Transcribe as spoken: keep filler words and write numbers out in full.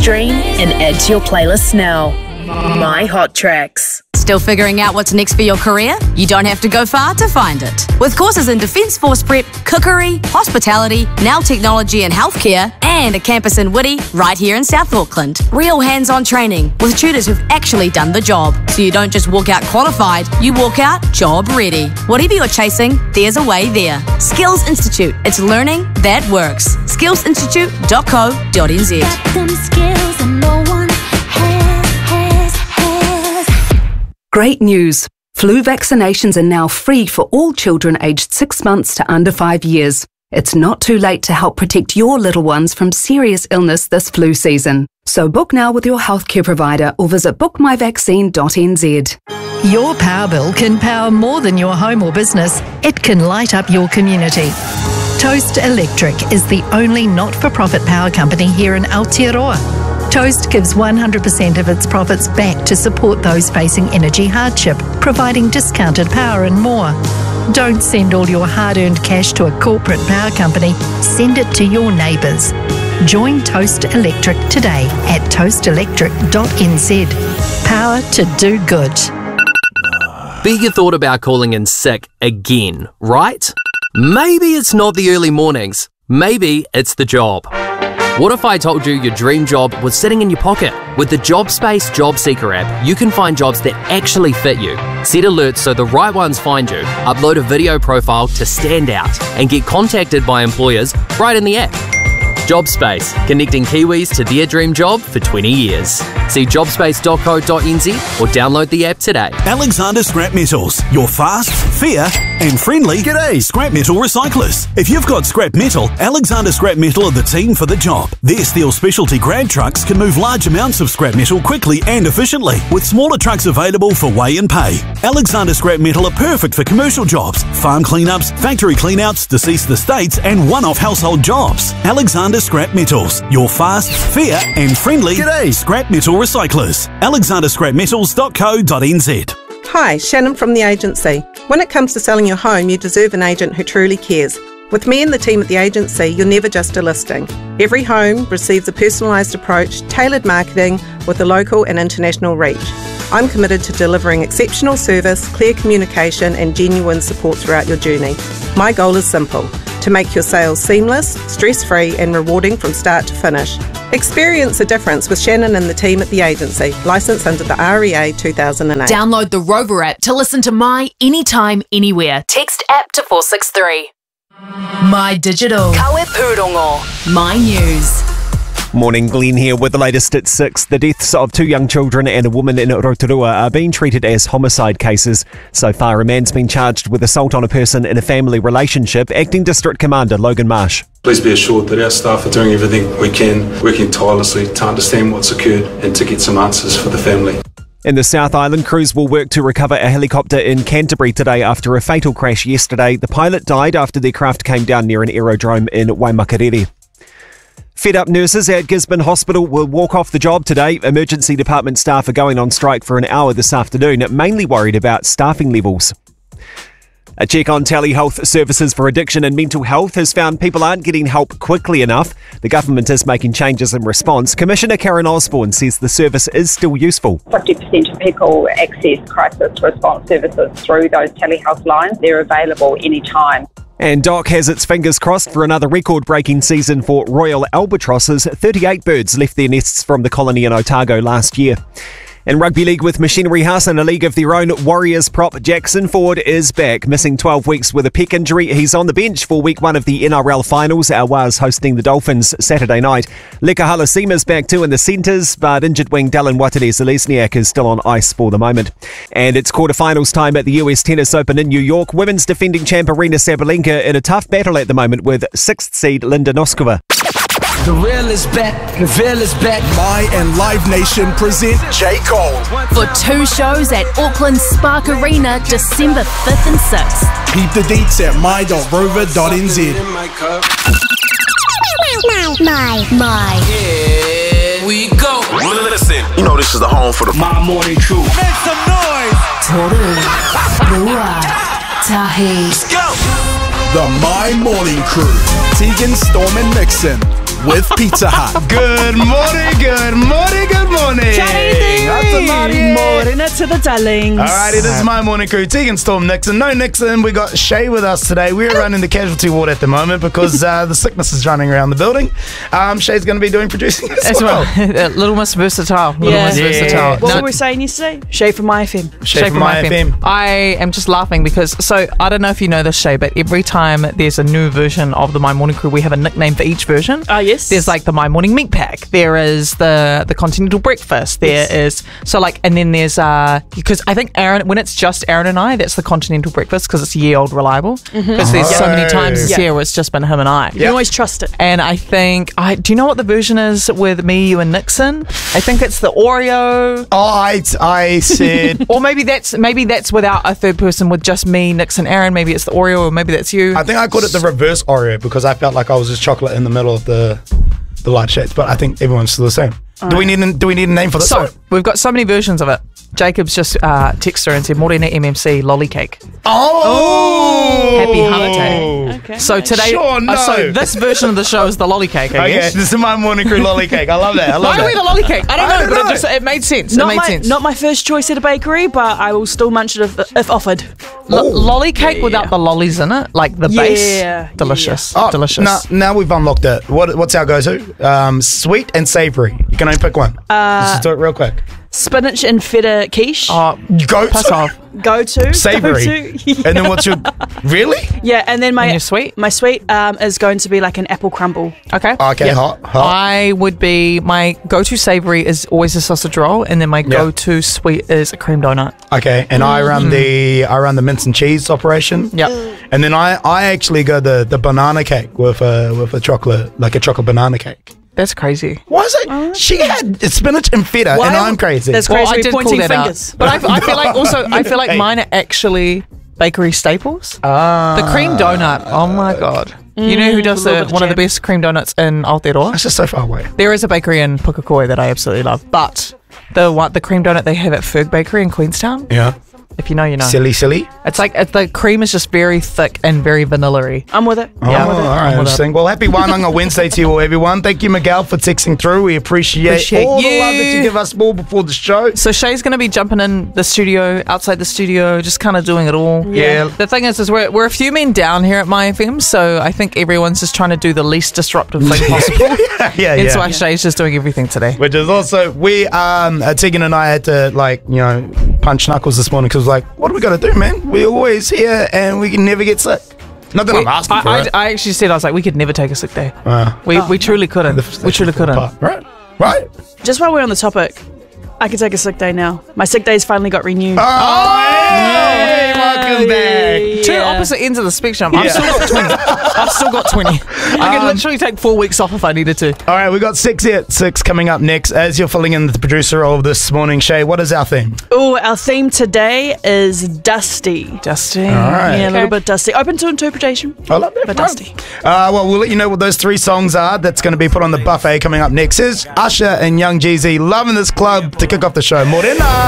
stream, and add to your playlist now. My Hot Tracks. Still figuring out what's next for your career? You don't have to go far to find it. With courses in Defence Force Prep, cookery, hospitality, now technology and healthcare, and a campus in Whitty right here in South Auckland. Real hands-on training with tutors who've actually done the job. So you don't just walk out qualified, you walk out job ready. Whatever you're chasing, there's a way there. Skills Institute. It's learning that works. skills institute dot co dot n z. Great news! Flu vaccinations are now free for all children aged six months to under five years. It's not too late to help protect your little ones from serious illness this flu season. So book now with your healthcare provider or visit book my vaccine dot n z. Your power bill can power more than your home or business. It can light up your community. Toast Electric is the only not-for-profit power company here in Aotearoa. Toast gives one hundred percent of its profits back to support those facing energy hardship, providing discounted power and more. Don't send all your hard-earned cash to a corporate power company. Send it to your neighbours. Join Toast Electric today at toast electric dot n z. Power to do good. Bet you thought about calling in sick again, right? Maybe it's not the early mornings. Maybe it's the job. What if I told you your dream job was sitting in your pocket? With the JobSpace Job Seeker app, you can find jobs that actually fit you. Set alerts so the right ones find you, upload a video profile to stand out, and get contacted by employers right in the app. JobSpace, connecting Kiwis to their dream job for twenty years. See jobspace dot co dot n z or download the app today. Alexander Scrap Metals, your fast, fair and friendly g'day scrap metal recyclers. If you've got scrap metal, Alexander Scrap Metal are the team for the job. Their steel specialty grab trucks can move large amounts of scrap metal quickly and efficiently, with smaller trucks available for weigh and pay. Alexander Scrap Metal are perfect for commercial jobs, farm cleanups, factory cleanouts, deceased estates and one-off household jobs. Alexander Scrap Metals, your fast, fair and friendly g'day scrap metal recyclers. alexander scrap metals dot co dot n z. Hi, Shannon from the agency. When it comes to selling your home, you deserve an agent who truly cares. With me and the team at the agency, you're never just a listing. Every home receives a personalised approach, tailored marketing with a local and international reach. I'm committed to delivering exceptional service, clear communication and genuine support throughout your journey. My goal is simple: to make your sales seamless, stress-free and rewarding from start to finish. Experience the difference with Shannon and the team at the agency, licensed under the R E A two thousand eight. Download the Rover app to listen to My Anytime, Anywhere. Text app to four six three. My Digital. Kawe Pūrongo. My News. Morning, Glenn here with the latest at six. The deaths of two young children and a woman in Rotorua are being treated as homicide cases. So far, a man's been charged with assault on a person in a family relationship. Acting District Commander Logan Marsh. Please be assured that our staff are doing everything we can, working tirelessly to understand what's occurred and to get some answers for the family. In the South Island, crews will work to recover a helicopter in Canterbury today after a fatal crash yesterday. The pilot died after the craft came down near an aerodrome in Waimakariri. Fed up nurses at Gisborne Hospital will walk off the job today. Emergency department staff are going on strike for an hour this afternoon, mainly worried about staffing levels. A check on telehealth services for addiction and mental health has found people aren't getting help quickly enough. The government is making changes in response. Commissioner Karen Osborne says the service is still useful. fifty percent of people access crisis response services through those telehealth lines. They're available anytime. And Doc has its fingers crossed for another record-breaking season for royal albatrosses. thirty-eight birds left their nests from the colony in Otago last year. In rugby league with Machinery House and a league of their own, Warriors prop Jackson Ford is back. Missing twelve weeks with a pec injury, he's on the bench for week one of the N R L finals. Awa's hosting the Dolphins Saturday night. Leka Halasima's back too in the centres, but injured wing Dylan Watere-Zelezniak is still on ice for the moment. And it's quarterfinals time at the U S Tennis Open in New York. Women's defending champ Aryna Sabalenka in a tough battle at the moment with sixth seed Linda Noskova. The real is back, the real is back. My and Live Nation present J. Cole. For two shows at Auckland Spark Arena, December fifth and sixth. Keep the deets at my dot rover dot n z. My, my. Here we go. Listen, you know this is the home for the My Morning Crew. Make some noise. Toru, Rua, Tahi. Let's go. The My Morning Crew. Tegan, Storm and Nixon. with Pizza Hut. Good morning, good morning, good morning. Good morning to the darlings. Alrighty, this is my morning crew. Tegan, Storm, Nixon. No Nixon. We got Shay with us today. We're running the casualty ward at the moment because uh, the sickness is running around the building. Um, Shay's going to be doing producing as, As well. well. Little Miss Versatile. Little Yeah. Miss Yeah. Versatile. What No, were we saying yesterday? Shay from my F M. Shay from my F M. I am just laughing because, so I don't know if you know this, Shay, but every time there's a new version of the My Morning Crew, we have a nickname for each version. Ah, yes. There's like the My Morning Meat Pack. There is the the Continental Breakfast. There Yes. is, so like, and then there's, uh, because I think Aaron, when it's just Aaron and I, that's the Continental Breakfast because it's year old reliable. Because there's so many times this Yeah. year where it's just been him and I. You can always trust it. And I think, I do you know what the version is with me, you, and Nixon? I think it's the Oreo. Oh, I, I said... Or maybe that's maybe that's without a third person, with just me, Nixon, Aaron. Maybe it's the Oreo, or maybe that's you. I think I called it the reverse Oreo because I felt like I was just chocolate in the middle of the the light shades. But I think everyone's still the same. Do we need a, do we need a name for this? So one? we've got so many versions of it. Jacob's just uh, texted her and said, Morena M M C lolly cake. Oh, Happy holiday. Okay. So today, Sure, no. uh, so this version of the show is the lolly cake. I Okay, guess. this is my morning crew lolly cake. I love that. I love Why that. are we the lolly cake? I don't I know, don't but know. it just it made sense. Not it made my, sense. not my first choice at a bakery, but I will still munch it if, if offered. Lo- lolly cake without the lollies in it, like the base. Yeah, Delicious. Oh, Delicious. Now, now we've unlocked it. What, what's our go-to? Um, sweet and savoury. You can only pick one. Uh, Let's just do it real quick. Spinach and feta quiche. Oh, Go pass to off. Go to. savoury. Go to. And then what's your... Really? Yeah, and then my And your sweet? my sweet um, is going to be like an apple crumble. Okay. Okay, Yeah. hot, hot. I would be, my go-to savoury is always a sausage roll, and then my go-to sweet is a cream donut. Okay, and I run the I run the mince and cheese operation. Yep. And then I, I actually go the, the banana cake with a with a chocolate like a chocolate banana cake. That's crazy. Why is it? She had spinach and feta, and I'm crazy. That's Well, crazy. I We're did call pointing that fingers. out. But I, I feel like also, I feel like Hey. mine are actually bakery staples. Ah. The cream donut, oh my God. You know who does a little the, bit of one of the jam. best cream donuts in Aotearoa? That's just so far away. There is a bakery in Pukekohe that I absolutely love, but the one, the cream donut they have at Ferg Bakery in Queenstown, Yeah. if you know, you know. Silly, silly. It's like, it's, the cream is just very thick and very vanilla-y. I'm with it. Oh, Yeah. all right, I'm with interesting. Well, happy Wānanga Wednesday to you all, everyone. Thank you, Miguel, for texting through. We appreciate, Appreciate all the you. love that you give us more before the show. So Shay's going to be jumping in the studio, outside the studio, just kind of doing it all. Yeah. The thing is, is we're, we're a few men down here at My F M, so I think everyone's just trying to do the least disruptive thing possible. yeah, yeah. That's why Shay's just doing everything today. Which is also, we, um, uh, Tegan and I had to, like, you know, punch knuckles this morning because, like, what do we got to do, man? We're always here and we can never get sick. Not that I'm asking I, for I, it. I actually said, I was like, we could never take a sick day. Uh, We, we truly couldn't. the- We truly couldn't. Right? Right? Just while we're on the topic, I can take a sick day now. My sick days finally got renewed. Oh, hey, welcome back. Two Yeah. opposite ends of the spectrum. I've Yeah. still got twenty. I've still got twenty. I could Um, literally take four weeks off if I needed to. All right, we got six at six coming up next. As you're filling in the producer role this morning, Shay, what is our theme? Oh, our theme today is dusty. Dusty. All right. Yeah, a little bit dusty. Open to interpretation, I love that. but Right. dusty. Uh, well, we'll let you know what those three songs are. That's going to be put on the buffet coming up next. Is Usher and Young Jeezy loving this club to kick off the show. Morena.